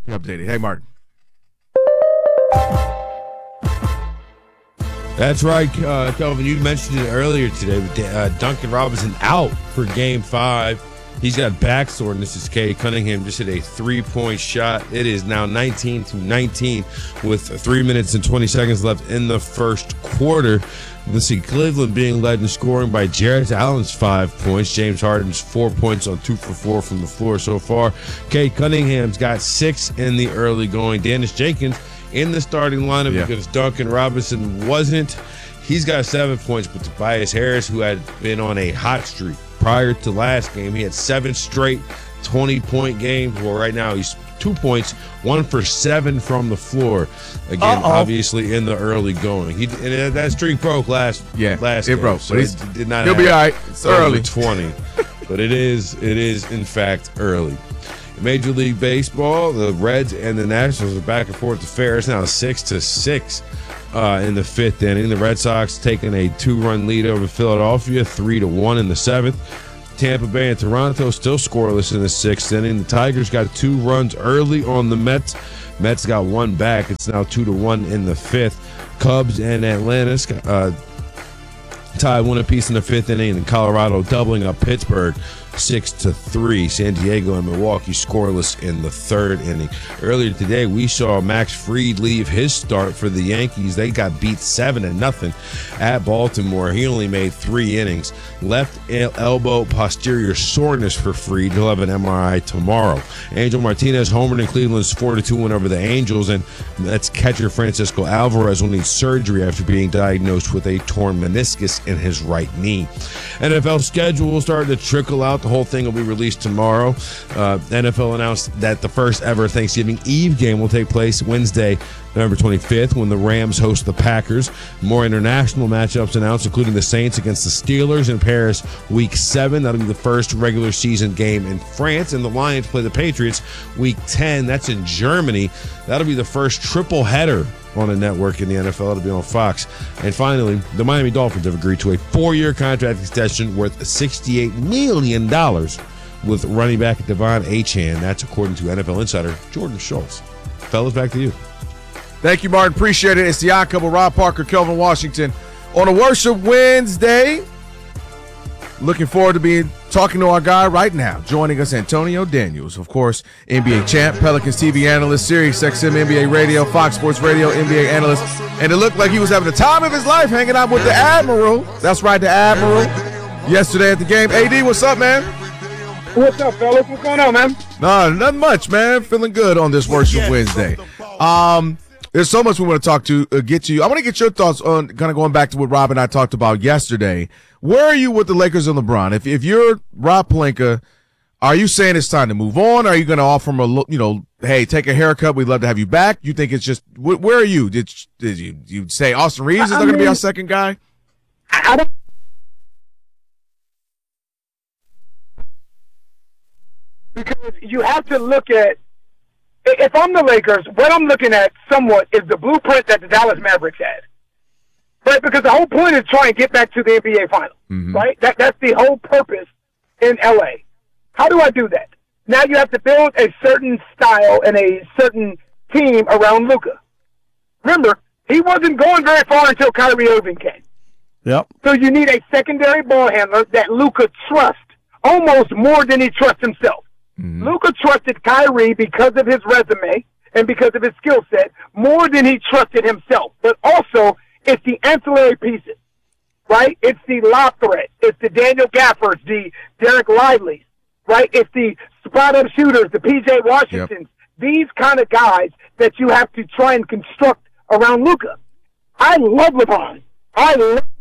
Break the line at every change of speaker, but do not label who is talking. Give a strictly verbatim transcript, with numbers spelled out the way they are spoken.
Updated. Hey, Martin.
That's right, uh, Kelvin. You mentioned it earlier today. But uh, Duncan Robinson out for Game Five. He's got back soreness. This is Cade Cunningham just hit a three-point shot. It is now nineteen to nineteen with three minutes and twenty seconds left in the first quarter. Let's see, Cleveland being led in scoring by Jarrett Allen's five points. James Harden's four points on two for four from the floor so far. Cade Cunningham's got six in the early going. Dennis Jenkins in the starting lineup yeah. because Duncan Robinson wasn't. He's got seven points, but Tobias Harris, who had been on a hot streak prior to last game, he had seven straight twenty-point games. Well, right now he's two points, one for seven from the floor. Again, Uh-oh. obviously in the early going. He and that streak broke last
yeah,
last
it
game,
broke.
So
but
it did not.
He'll be all right. It's early
twenty, but it is it is in fact early. Major League Baseball, the Reds and the Nationals are back and forth affair. It's now six to six uh, in the fifth inning. The Red Sox taking a two-run lead over Philadelphia, three to one in the seventh. Tampa Bay and Toronto still scoreless in the sixth inning. The Tigers got two runs early on the Mets. Mets got one back. It's now two to one in the fifth. Cubs and Atlanta uh, tied one apiece in the fifth inning, and Colorado doubling up Pittsburgh six to three. San Diego and Milwaukee scoreless in the third inning. Earlier today, we saw Max Fried leave his start for the Yankees. They got beat seven to nothing at Baltimore. He only made three innings. Left elbow posterior soreness for Fried. He'll have an M R I tomorrow. Angel Martinez homered in Cleveland's four to two win over the Angels, and that's catcher Francisco Alvarez will need surgery after being diagnosed with a torn meniscus in his right knee. N F L schedule will start to trickle out. The whole thing will be released tomorrow. Uh, N F L announced that the first ever Thanksgiving Eve game will take place Wednesday, November twenty-fifth, when the Rams host the Packers. More international matchups announced, including the Saints against the Steelers in Paris week seven. That'll be the first regular season game in France. And the Lions play the Patriots week ten. That's in Germany. That'll be the first triple header on a network in the N F L. It'll be on Fox. And finally, the Miami Dolphins have agreed to a four-year contract extension worth sixty-eight million dollars with running back Devon Achane. That's according to N F L insider Jordan Schultz. Fellas, back to you.
Thank you, Martin. Appreciate it. It's the Odd Couple, Rob Parker, Kelvin Washington on a Worship Wednesday. Looking forward to being talking to our guy right now. Joining us, Antonio Daniels, of course, N B A champ, Pelicans T V analyst, Sirius X M N B A radio, Fox Sports Radio, N B A analyst. And it looked like he was having the time of his life hanging out with the Admiral. That's right, the Admiral. Yesterday at the game. A D, what's up, man?
What's up, fellas? What's going on, man?
No, nothing much, man. Feeling good on this Worship Wednesday. Um, there's so much we want to talk to, uh, get to you. I want to get your thoughts on kind of going back to what Rob and I talked about yesterday. Where are you with the Lakers and LeBron? If if you're Rob Pelinka, are you saying it's time to move on? Are you going to offer him a, you know, hey, take a haircut. We'd love to have you back. You think it's just, wh- where are you? Did, did you, you say Austin Reeves is going to be our second guy?
I don't. Because you have to look at, if I'm the Lakers, what I'm looking at somewhat is the blueprint that the Dallas Mavericks had. Right? Because the whole point is trying to get back to the N B A Finals. Mm-hmm. Right? That That's the whole purpose in L A. How do I do that? Now you have to build a certain style and a certain team around Luka. Remember, he wasn't going very far until Kyrie Irving came.
Yep.
So you need a secondary ball handler that Luka trusts almost more than he trusts himself. Mm-hmm. Luka trusted Kyrie because of his resume and because of his skill set more than he trusted himself. But also, it's the ancillary pieces, right? It's the lob threat. It's the Daniel Gaffers, the Derek Lively's, right? It's the spot-up shooters, the P J Washingtons. Yep. These kind of guys that you have to try and construct around Luka. I love LeBron. I love